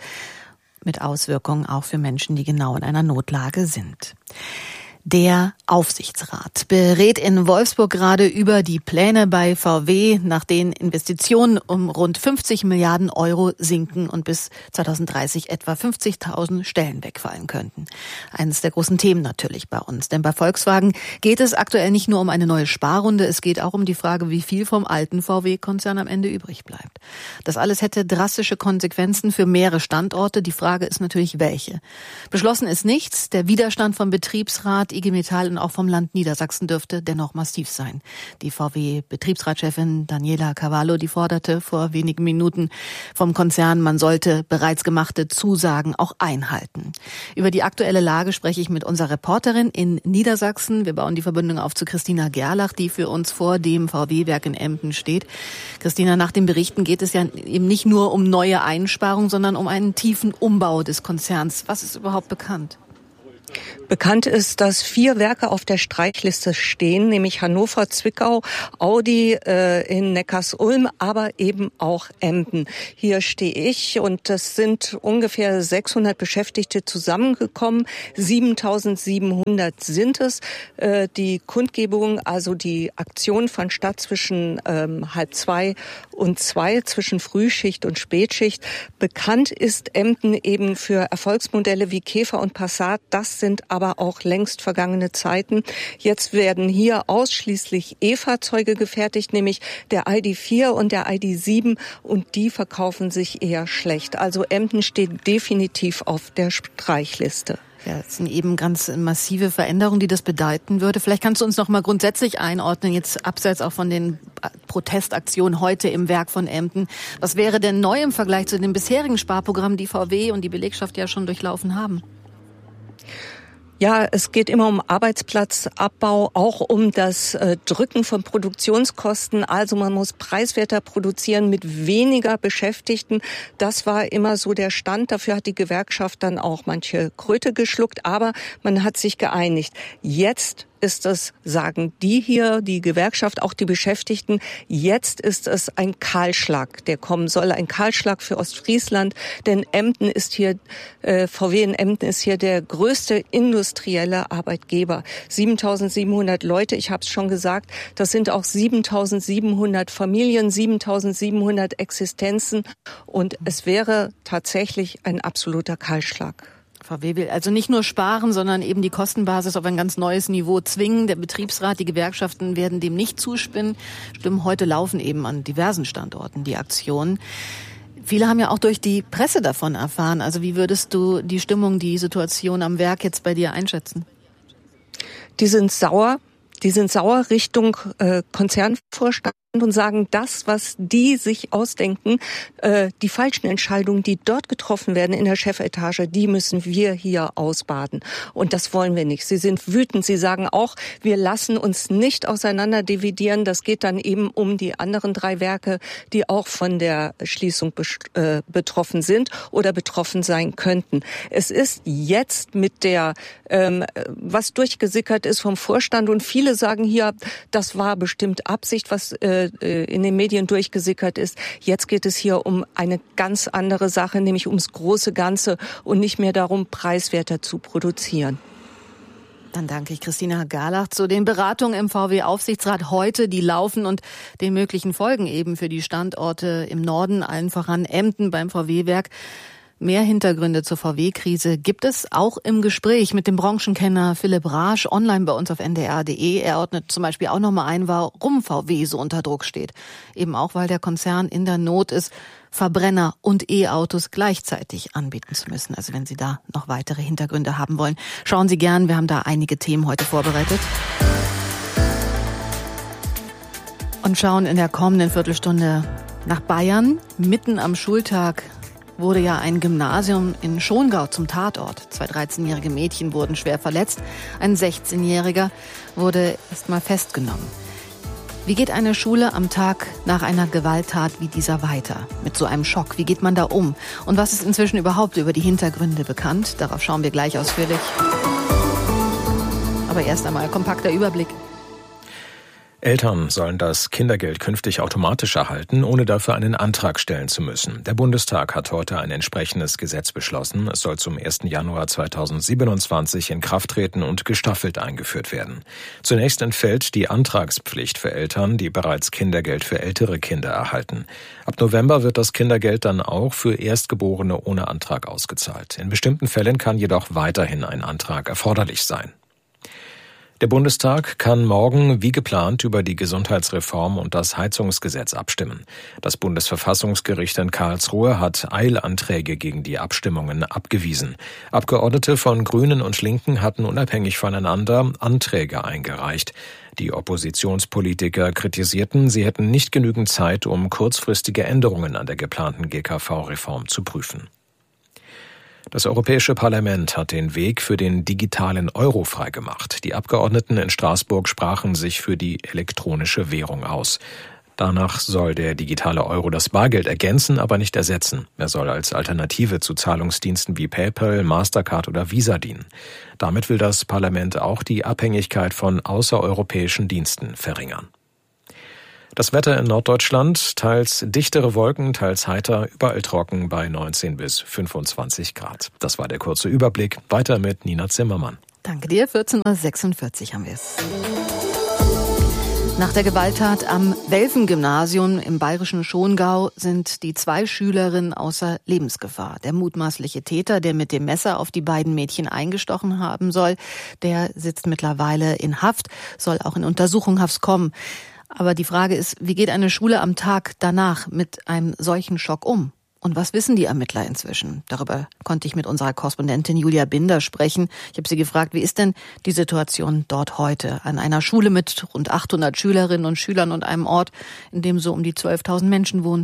mit Auswirkungen auch für Menschen, die genau in einer Notlage sind. Der Aufsichtsrat berät in Wolfsburg gerade über die Pläne bei VW, nach denen Investitionen um rund 50 Milliarden € sinken und bis 2030 etwa 50.000 Stellen wegfallen könnten. Eines der großen Themen natürlich bei uns. Denn bei Volkswagen geht es aktuell nicht nur um eine neue Sparrunde, es geht auch um die Frage, wie viel vom alten VW-Konzern am Ende übrig bleibt. Das alles hätte drastische Konsequenzen für mehrere Standorte. Die Frage ist natürlich, welche. Beschlossen ist nichts. Der Widerstand vom Betriebsrat Stadt IG Metall und auch vom Land Niedersachsen dürfte dennoch massiv sein. Die VW-Betriebsratschefin Daniela Cavallo, die forderte vor wenigen Minuten vom Konzern, man sollte bereits gemachte Zusagen auch einhalten. Über die aktuelle Lage spreche ich mit unserer Reporterin in Niedersachsen. Wir bauen die Verbindung auf zu Christina Gerlach, die für uns vor dem VW-Werk in Emden steht. Christina, nach den Berichten geht es ja eben nicht nur um neue Einsparungen, sondern um einen tiefen Umbau des Konzerns. Was ist überhaupt bekannt? Bekannt ist, dass 4 Werke auf der Streichliste stehen, nämlich Hannover, Zwickau, Audi in Neckarsulm, aber eben auch Emden. Hier stehe ich und es sind ungefähr 600 Beschäftigte zusammengekommen. 7.700 sind es. Die Kundgebung, also die Aktion fand statt zwischen 1:30 und 2, zwischen Frühschicht und Spätschicht. Bekannt ist Emden eben für Erfolgsmodelle wie Käfer und Passat. Das sind aber auch längst vergangene Zeiten. Jetzt werden hier ausschließlich E-Fahrzeuge gefertigt, nämlich der ID.4 und der ID.7, und die verkaufen sich eher schlecht. Also Emden steht definitiv auf der Streichliste. Ja, das sind eben ganz massive Veränderungen, die das bedeuten würde. Vielleicht kannst du uns noch mal grundsätzlich einordnen, jetzt abseits auch von den Protestaktionen heute im Werk von Emden. Was wäre denn neu im Vergleich zu den bisherigen Sparprogrammen, die VW und die Belegschaft ja schon durchlaufen haben? Ja, es geht immer um Arbeitsplatzabbau, auch um das Drücken von Produktionskosten. Also man muss preiswerter produzieren mit weniger Beschäftigten. Das war immer so der Stand. Dafür hat die Gewerkschaft dann auch manche Kröte geschluckt. Aber man hat sich geeinigt. Jetzt ist es, sagen die hier, die Gewerkschaft, auch die Beschäftigten, jetzt ist es ein Kahlschlag, der kommen soll, ein Kahlschlag für Ostfriesland, denn Emden ist hier, VW in Emden ist hier der größte industrielle Arbeitgeber. 7.700 Leute, ich habe es schon gesagt, das sind auch 7.700 Familien, 7.700 Existenzen, und es wäre tatsächlich ein absoluter Kahlschlag. VW will also nicht nur sparen, sondern eben die Kostenbasis auf ein ganz neues Niveau zwingen. Der Betriebsrat, die Gewerkschaften werden dem nicht zustimmen. Heute laufen eben an diversen Standorten die Aktionen. Viele haben ja auch durch die Presse davon erfahren. Also wie würdest du die Stimmung, die Situation am Werk jetzt bei dir einschätzen? Die sind sauer Richtung Konzernvorstand und sagen, das, was die sich ausdenken, die falschen Entscheidungen, die dort getroffen werden in der Chefetage, die müssen wir hier ausbaden. Und das wollen wir nicht. Sie sind wütend. Sie sagen auch, wir lassen uns nicht auseinander dividieren. Das geht dann eben um die anderen 3 Werke, die auch von der Schließung betroffen sind oder betroffen sein könnten. Es ist jetzt mit der, was durchgesickert ist vom Vorstand, und viele sagen hier, das war bestimmt Absicht, was in den Medien durchgesickert ist. Jetzt geht es hier um eine ganz andere Sache, nämlich ums große Ganze und nicht mehr darum, preiswerter zu produzieren. Dann danke ich Christina Gerlach zu den Beratungen im VW-Aufsichtsrat heute, die laufen, und den möglichen Folgen eben für die Standorte im Norden, allen voran Emden beim VW-Werk. Mehr Hintergründe zur VW-Krise gibt es auch im Gespräch mit dem Branchenkenner Philipp Raasch online bei uns auf ndr.de. Er ordnet zum Beispiel auch nochmal ein, warum VW so unter Druck steht. Eben auch, weil der Konzern in der Not ist, Verbrenner und E-Autos gleichzeitig anbieten zu müssen. Also wenn Sie da noch weitere Hintergründe haben wollen, schauen Sie gern. Wir haben da einige Themen heute vorbereitet. Und schauen in der kommenden Viertelstunde nach Bayern. Mitten am Schultag wurde ja ein Gymnasium in Schongau zum Tatort. 2 13-jährige Mädchen wurden schwer verletzt. Ein 16-Jähriger wurde erst mal festgenommen. Wie geht eine Schule am Tag nach einer Gewalttat wie dieser weiter? Mit so einem Schock, wie geht man da um? Und was ist inzwischen überhaupt über die Hintergründe bekannt? Darauf schauen wir gleich ausführlich. Aber erst einmal kompakter Überblick. Eltern sollen das Kindergeld künftig automatisch erhalten, ohne dafür einen Antrag stellen zu müssen. Der Bundestag hat heute ein entsprechendes Gesetz beschlossen. Es soll zum 1. Januar 2027 in Kraft treten und gestaffelt eingeführt werden. Zunächst entfällt die Antragspflicht für Eltern, die bereits Kindergeld für ältere Kinder erhalten. Ab November wird das Kindergeld dann auch für Erstgeborene ohne Antrag ausgezahlt. In bestimmten Fällen kann jedoch weiterhin ein Antrag erforderlich sein. Der Bundestag kann morgen wie geplant über die Gesundheitsreform und das Heizungsgesetz abstimmen. Das Bundesverfassungsgericht in Karlsruhe hat Eilanträge gegen die Abstimmungen abgewiesen. Abgeordnete von Grünen und Linken hatten unabhängig voneinander Anträge eingereicht. Die Oppositionspolitiker kritisierten, sie hätten nicht genügend Zeit, um kurzfristige Änderungen an der geplanten GKV-Reform zu prüfen. Das Europäische Parlament hat den Weg für den digitalen Euro freigemacht. Die Abgeordneten in Straßburg sprachen sich für die elektronische Währung aus. Danach soll der digitale Euro das Bargeld ergänzen, aber nicht ersetzen. Er soll als Alternative zu Zahlungsdiensten wie PayPal, Mastercard oder Visa dienen. Damit will das Parlament auch die Abhängigkeit von außereuropäischen Diensten verringern. Das Wetter in Norddeutschland, teils dichtere Wolken, teils heiter, überall trocken bei 19 bis 25 Grad. Das war der kurze Überblick. Weiter mit Nina Zimmermann. Danke dir, 14.46 Uhr haben wir es. Nach der Gewalttat am Welfen-Gymnasium im bayerischen Schongau sind die 2 Schülerinnen außer Lebensgefahr. Der mutmaßliche Täter, der mit dem Messer auf die beiden Mädchen eingestochen haben soll, der sitzt mittlerweile in Haft, soll auch in Untersuchungshaft kommen. Aber die Frage ist, wie geht eine Schule am Tag danach mit einem solchen Schock um? Und was wissen die Ermittler inzwischen? Darüber konnte ich mit unserer Korrespondentin Julia Binder sprechen. Ich habe sie gefragt, wie ist denn die Situation dort heute an einer Schule mit rund 800 Schülerinnen und Schülern und einem Ort, in dem so um die 12.000 Menschen wohnen?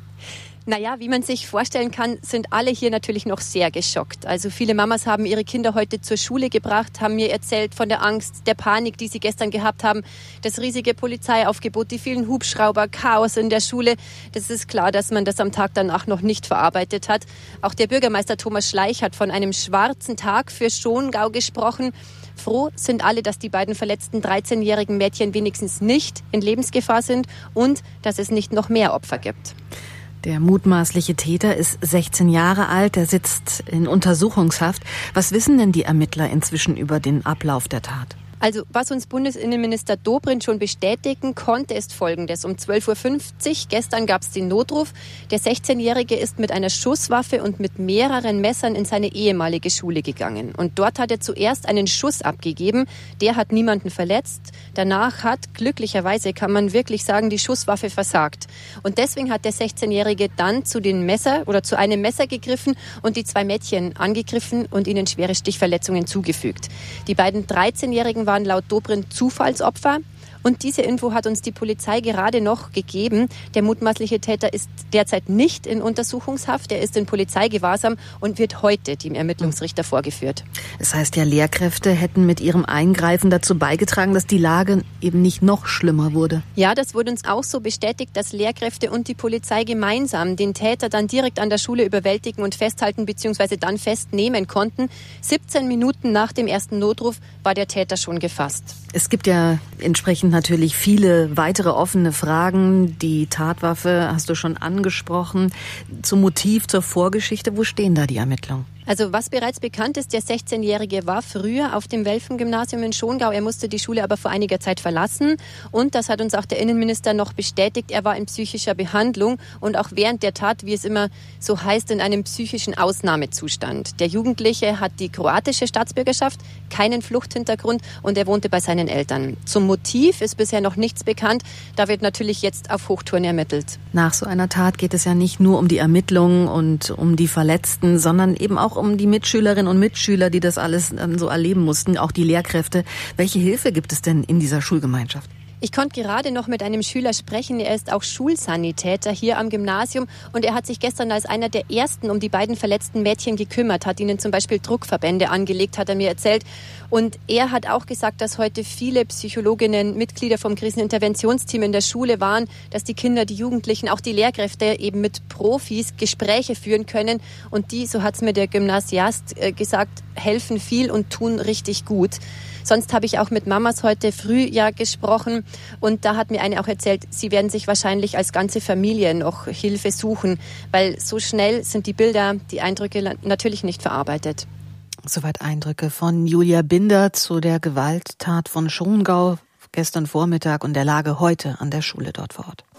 Naja, wie man sich vorstellen kann, sind alle hier natürlich noch sehr geschockt. Also viele Mamas haben ihre Kinder heute zur Schule gebracht, haben mir erzählt von der Angst, der Panik, die sie gestern gehabt haben, das riesige Polizeiaufgebot, die vielen Hubschrauber, Chaos in der Schule. Das ist klar, dass man das am Tag danach noch nicht verarbeitet hat. Auch der Bürgermeister Thomas Schleich hat von einem schwarzen Tag für Schongau gesprochen. Froh sind alle, dass die beiden verletzten 13-jährigen Mädchen wenigstens nicht in Lebensgefahr sind und dass es nicht noch mehr Opfer gibt. Der mutmaßliche Täter ist 16 Jahre alt, er sitzt in Untersuchungshaft. Was wissen denn die Ermittler inzwischen über den Ablauf der Tat? Also was uns Bundesinnenminister Dobrindt schon bestätigen konnte, ist Folgendes. Um 12.50 Uhr gestern gab es den Notruf. Der 16-Jährige ist mit einer Schusswaffe und mit mehreren Messern in seine ehemalige Schule gegangen. Und dort hat er zuerst einen Schuss abgegeben. Der hat niemanden verletzt. Danach hat, glücklicherweise kann man wirklich sagen, die Schusswaffe versagt. Und deswegen hat der 16-Jährige dann zu einem Messer gegriffen und die 2 Mädchen angegriffen und ihnen schwere Stichverletzungen zugefügt. Die beiden 13-Jährigen waren laut Dobrindt Zufallsopfer. Und diese Info hat uns die Polizei gerade noch gegeben. Der mutmaßliche Täter ist derzeit nicht in Untersuchungshaft. Er ist in Polizeigewahrsam und wird heute dem Ermittlungsrichter vorgeführt. Es heißt ja, Lehrkräfte hätten mit ihrem Eingreifen dazu beigetragen, dass die Lage eben nicht noch schlimmer wurde. Ja, das wurde uns auch so bestätigt, dass Lehrkräfte und die Polizei gemeinsam den Täter dann direkt an der Schule überwältigen und festhalten bzw. dann festnehmen konnten. 17 Minuten nach dem ersten Notruf war der Täter schon gefasst. Es gibt ja entsprechend natürlich viele weitere offene Fragen. Die Tatwaffe hast du schon angesprochen. Zum Motiv, zur Vorgeschichte, wo stehen da die Ermittlungen? Also was bereits bekannt ist, der 16-Jährige war früher auf dem Welfen-Gymnasium in Schongau. Er musste die Schule aber vor einiger Zeit verlassen. Und das hat uns auch der Innenminister noch bestätigt. Er war in psychischer Behandlung und auch während der Tat, wie es immer so heißt, in einem psychischen Ausnahmezustand. Der Jugendliche hat die kroatische Staatsbürgerschaft, keinen Fluchthintergrund und er wohnte bei seinen Eltern. Zum Motiv ist bisher noch nichts bekannt. Da wird natürlich jetzt auf Hochtouren ermittelt. Nach so einer Tat geht es ja nicht nur um die Ermittlungen und um die Verletzten, sondern eben auch um die Mitschülerinnen und Mitschüler, die das alles so erleben mussten, auch die Lehrkräfte. Welche Hilfe gibt es denn in dieser Schulgemeinschaft? Ich konnte gerade noch mit einem Schüler sprechen. Er ist auch Schulsanitäter hier am Gymnasium und er hat sich gestern als einer der Ersten um die beiden verletzten Mädchen gekümmert, hat ihnen zum Beispiel Druckverbände angelegt, hat er mir erzählt. Und er hat auch gesagt, dass heute viele Psychologinnen, Mitglieder vom Kriseninterventionsteam in der Schule waren, dass die Kinder, die Jugendlichen, auch die Lehrkräfte eben mit Profis Gespräche führen können. Und die, so hat es mir der Gymnasiast gesagt, helfen viel und tun richtig gut. Sonst habe ich auch mit Mamas heute früh gesprochen und da hat mir eine auch erzählt, sie werden sich wahrscheinlich als ganze Familie noch Hilfe suchen, weil so schnell sind die Bilder, die Eindrücke natürlich nicht verarbeitet. Soweit Eindrücke von Julia Binder zu der Gewalttat von Schongau gestern Vormittag und der Lage heute an der Schule dort vor Ort.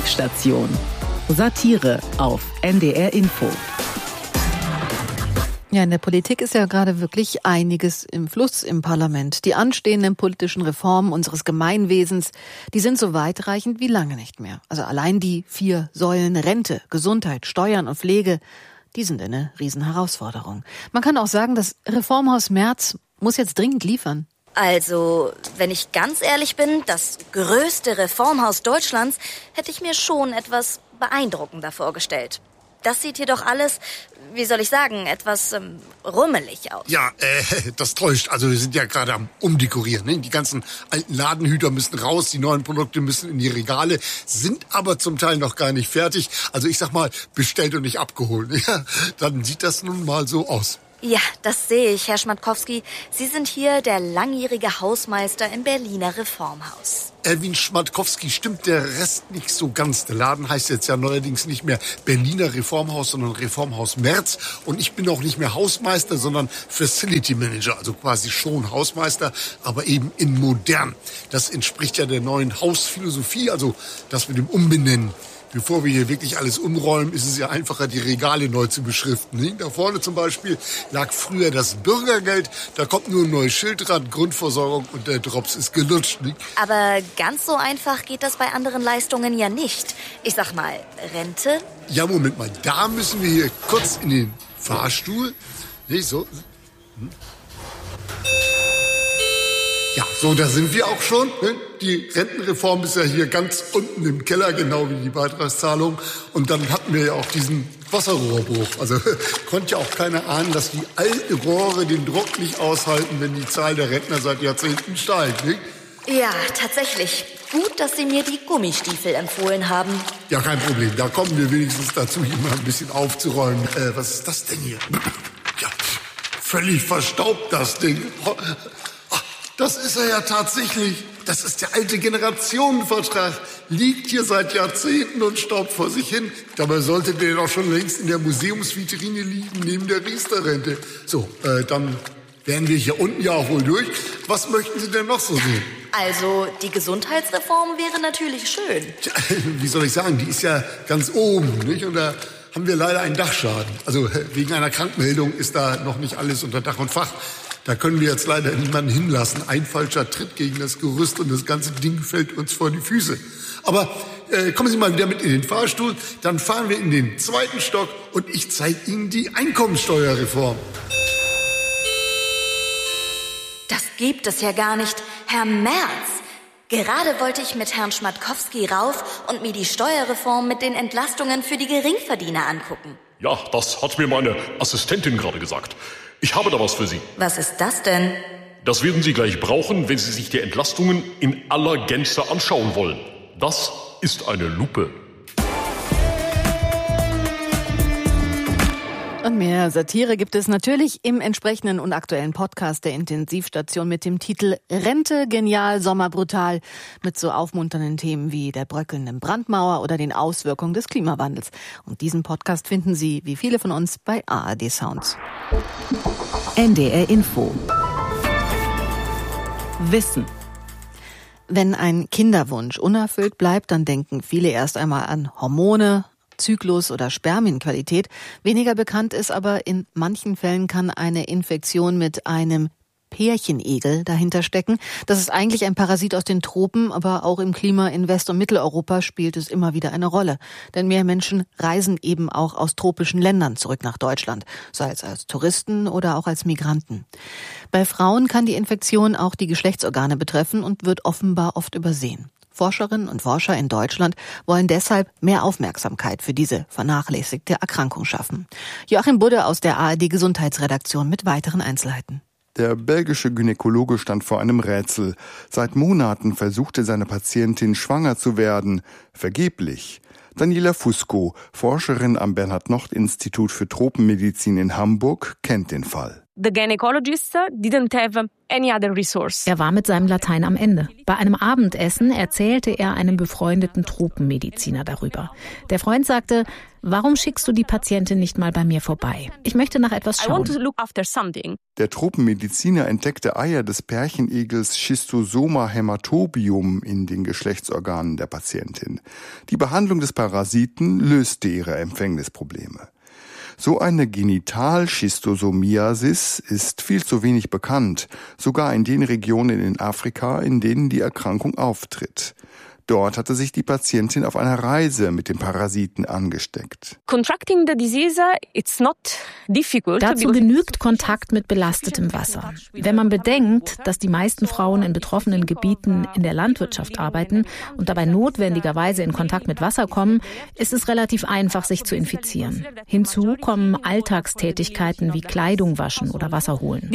Intensivstation. Satire auf NDR Info. Ja, in der Politik ist ja gerade wirklich einiges im Fluss im Parlament. Die anstehenden politischen Reformen unseres Gemeinwesens, die sind so weitreichend wie lange nicht mehr. Also allein die 4 Säulen Rente, Gesundheit, Steuern und Pflege, die sind eine Riesenherausforderung. Man kann auch sagen, das Reformhaus Merz muss jetzt dringend liefern. Also, wenn ich ganz ehrlich bin, das größte Reformhaus Deutschlands hätte ich mir schon etwas beeindruckender vorgestellt. Das sieht jedoch alles, wie soll ich sagen, etwas rummelig aus. Ja, das täuscht. Also wir sind ja gerade am Umdekorieren. Ne? Die ganzen alten Ladenhüter müssen raus, die neuen Produkte müssen in die Regale, sind aber zum Teil noch gar nicht fertig. Also ich sag mal, bestellt und nicht abgeholt. Ja, dann sieht das nun mal so aus. Ja, das sehe ich, Herr Schmatkowski. Sie sind hier der langjährige Hausmeister im Berliner Reformhaus. Erwin Schmatkowski, stimmt der Rest nicht so ganz. Der Laden heißt jetzt ja neuerdings nicht mehr Berliner Reformhaus, sondern Reformhaus Merz. Und ich bin auch nicht mehr Hausmeister, sondern Facility Manager, also quasi schon Hausmeister, aber eben in modern. Das entspricht ja der neuen Hausphilosophie, also das mit dem Umbenennen. Bevor wir hier wirklich alles umräumen, ist es ja einfacher, die Regale neu zu beschriften. Da vorne zum Beispiel lag früher das Bürgergeld. Da kommt nur ein neues Schild dran, Grundversorgung, und der Drops ist gelutscht. Aber ganz so einfach geht das bei anderen Leistungen ja nicht. Ich sag mal, Rente? Ja, Moment mal. Da müssen wir hier kurz in den Fahrstuhl. So. Ja, so, da sind wir auch schon. Die Rentenreform ist ja hier ganz unten im Keller, genau wie die Beitragszahlung. Und dann hatten wir ja auch diesen Wasserrohrbruch. Also konnte ja auch keiner ahnen, dass die alten Rohre den Druck nicht aushalten, wenn die Zahl der Rentner seit Jahrzehnten steigt. Nicht? Ja, tatsächlich. Gut, dass Sie mir die Gummistiefel empfohlen haben. Ja, kein Problem. Da kommen wir wenigstens dazu, hier mal ein bisschen aufzuräumen. Was ist das denn hier? Ja, völlig verstaubt, das Ding. Das ist er ja tatsächlich. Das ist der alte Generationenvertrag. Liegt hier seit Jahrzehnten und staubt vor sich hin. Dabei sollte der doch schon längst in der Museumsvitrine liegen, neben der Riester-Rente. So, dann wären wir hier unten ja auch wohl durch. Was möchten Sie denn noch so sehen? Also, die Gesundheitsreform wäre natürlich schön. Tja, wie soll ich sagen, die ist ja ganz oben, nicht? Und da haben wir leider einen Dachschaden. Also, wegen einer Krankmeldung ist da noch nicht alles unter Dach und Fach. Da können wir jetzt leider niemanden hinlassen. Ein falscher Tritt gegen das Gerüst und das ganze Ding fällt uns vor die Füße. Aber kommen Sie mal wieder mit in den Fahrstuhl, dann fahren wir in den 2. Stock und ich zeige Ihnen die Einkommensteuerreform. Das gibt es ja gar nicht. Herr Merz, gerade wollte ich mit Herrn Schmatkowski rauf und mir die Steuerreform mit den Entlastungen für die Geringverdiener angucken. Ja, das hat mir meine Assistentin gerade gesagt. Ich habe da was für Sie. Was ist das denn? Das werden Sie gleich brauchen, wenn Sie sich die Entlastungen in aller Gänze anschauen wollen. Das ist eine Lupe. Und mehr Satire gibt es natürlich im entsprechenden und aktuellen Podcast der Intensivstation mit dem Titel Rente, genial, sommerbrutal, mit so aufmunternden Themen wie der bröckelnden Brandmauer oder den Auswirkungen des Klimawandels. Und diesen Podcast finden Sie, wie viele von uns, bei ARD Sounds. NDR Info. Wissen. Wenn ein Kinderwunsch unerfüllt bleibt, dann denken viele erst einmal an Hormone, Zyklus oder Spermienqualität. Weniger bekannt ist aber, in manchen Fällen kann eine Infektion mit einem Pärchenegel dahinter stecken. Das ist eigentlich ein Parasit aus den Tropen, aber auch im Klima in West- und Mitteleuropa spielt es immer wieder eine Rolle. Denn mehr Menschen reisen eben auch aus tropischen Ländern zurück nach Deutschland, sei es als Touristen oder auch als Migranten. Bei Frauen kann die Infektion auch die Geschlechtsorgane betreffen und wird offenbar oft übersehen. Forscherinnen und Forscher in Deutschland wollen deshalb mehr Aufmerksamkeit für diese vernachlässigte Erkrankung schaffen. Joachim Budde aus der ARD-Gesundheitsredaktion mit weiteren Einzelheiten. Der belgische Gynäkologe stand vor einem Rätsel. Seit Monaten versuchte seine Patientin schwanger zu werden. Vergeblich. Daniela Fusco, Forscherin am Bernhard-Nocht-Institut für Tropenmedizin in Hamburg, kennt den Fall. The gynecologist didn't have any other resource. Er war mit seinem Latein am Ende. Bei einem Abendessen erzählte er einem befreundeten Tropenmediziner darüber. Der Freund sagte, warum schickst du die Patientin nicht mal bei mir vorbei? Ich möchte nach etwas schauen. I want to look after something. Der Tropenmediziner entdeckte Eier des Pärchenegels Schistosoma haematobium in den Geschlechtsorganen der Patientin. Die Behandlung des Parasiten löste ihre Empfängnisprobleme. So eine Genitalschistosomiasis ist viel zu wenig bekannt, sogar in den Regionen in Afrika, in denen die Erkrankung auftritt. Dort hatte sich die Patientin auf einer Reise mit dem Parasiten angesteckt. Dazu genügt Kontakt mit belastetem Wasser. Wenn man bedenkt, dass die meisten Frauen in betroffenen Gebieten in der Landwirtschaft arbeiten und dabei notwendigerweise in Kontakt mit Wasser kommen, ist es relativ einfach, sich zu infizieren. Hinzu kommen Alltagstätigkeiten wie Kleidung waschen oder Wasser holen.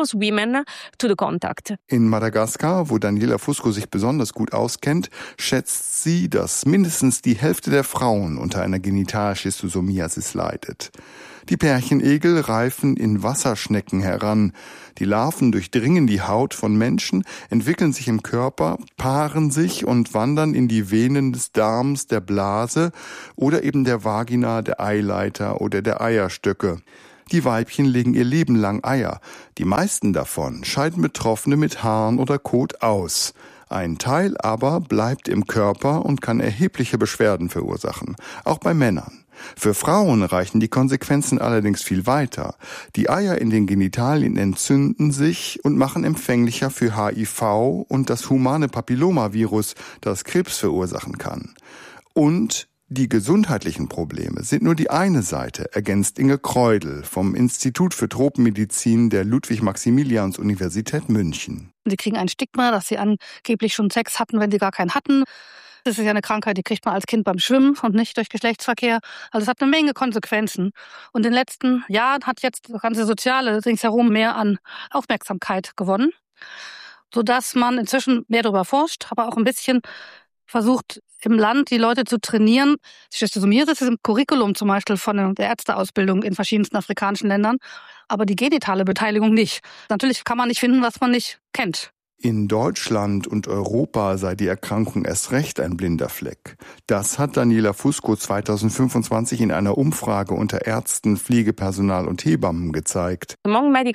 In Madagaskar, wo Daniela Fusco sich besonders gut auskennt, schätzt sie, dass mindestens die Hälfte der Frauen unter einer Genitalschistosomiasis leidet. Die Pärchenegel reifen in Wasserschnecken heran. Die Larven durchdringen die Haut von Menschen, entwickeln sich im Körper, paaren sich und wandern in die Venen des Darms, der Blase oder eben der Vagina, der Eileiter oder der Eierstöcke. Die Weibchen legen ihr Leben lang Eier. Die meisten davon scheiden Betroffene mit Haaren oder Kot aus. Ein Teil aber bleibt im Körper und kann erhebliche Beschwerden verursachen, auch bei Männern. Für Frauen reichen die Konsequenzen allerdings viel weiter. Die Eier in den Genitalien entzünden sich und machen empfänglicher für HIV und das humane Papillomavirus, das Krebs verursachen kann. Und die gesundheitlichen Probleme sind nur die eine Seite, ergänzt Inge Kreudel vom Institut für Tropenmedizin der Ludwig-Maximilians-Universität München. Sie kriegen ein Stigma, dass sie angeblich schon Sex hatten, wenn sie gar keinen hatten. Das ist ja eine Krankheit, die kriegt man als Kind beim Schwimmen und nicht durch Geschlechtsverkehr. Also es hat eine Menge Konsequenzen. Und in den letzten Jahren hat jetzt das ganze Soziale ringsherum mehr an Aufmerksamkeit gewonnen, sodass man inzwischen mehr darüber forscht, aber auch ein bisschen versucht, im Land die Leute zu trainieren. Schistosomiasis ist im Curriculum zum Beispiel von der Ärzteausbildung in verschiedensten afrikanischen Ländern, aber die genitale Beteiligung nicht. Natürlich kann man nicht finden, was man nicht kennt. In Deutschland und Europa sei die Erkrankung erst recht ein blinder Fleck. Das hat Daniela Fusco 2025 in einer Umfrage unter Ärzten, Pflegepersonal und Hebammen gezeigt. Die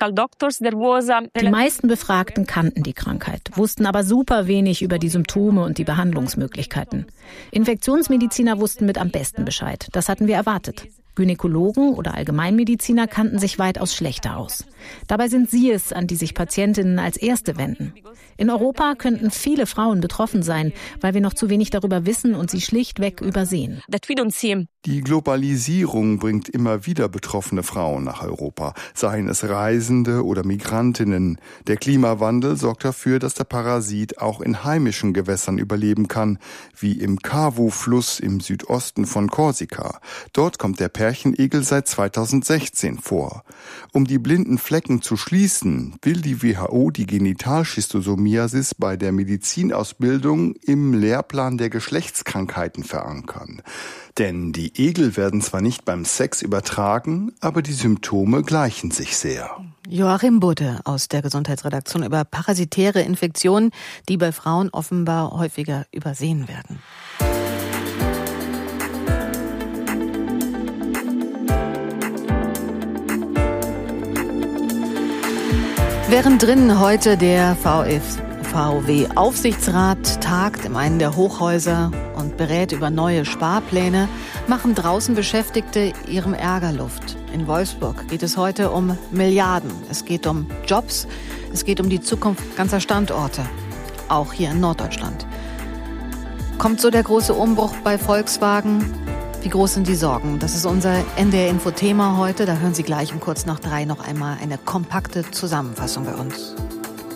meisten Befragten kannten die Krankheit, wussten aber super wenig über die Symptome und die Behandlungsmöglichkeiten. Infektionsmediziner wussten mit am besten Bescheid. Das hatten wir erwartet. Gynäkologen oder Allgemeinmediziner kannten sich weitaus schlechter aus. Dabei sind sie es, an die sich Patientinnen als Erste wenden. In Europa könnten viele Frauen betroffen sein, weil wir noch zu wenig darüber wissen und sie schlichtweg übersehen. Die Globalisierung bringt immer wieder betroffene Frauen nach Europa, seien es Reisende oder Migrantinnen. Der Klimawandel sorgt dafür, dass der Parasit auch in heimischen Gewässern überleben kann, wie im Kavu-Fluss im Südosten von Korsika. Dort kommt der Pärchenegel seit 2016 vor. Um die blinden Flecken zu schließen, will die WHO die Genitalschistosomiasis bei der Medizinausbildung im Lehrplan der Geschlechtskrankheiten verankern. Denn die Egel werden zwar nicht beim Sex übertragen, aber die Symptome gleichen sich sehr. Joachim Budde aus der Gesundheitsredaktion über parasitäre Infektionen, die bei Frauen offenbar häufiger übersehen werden. Während drinnen heute der VW-Aufsichtsrat tagt in einem der Hochhäuser und berät über neue Sparpläne, machen draußen Beschäftigte ihrem Ärger Luft. In Wolfsburg geht es heute um Milliarden. Es geht um Jobs, es geht um die Zukunft ganzer Standorte, auch hier in Norddeutschland. Kommt so der große Umbruch bei Volkswagen? Wie groß sind die Sorgen? Das ist unser NDR-Info-Thema heute. Da hören Sie gleich um kurz nach 3 noch einmal eine kompakte Zusammenfassung bei uns.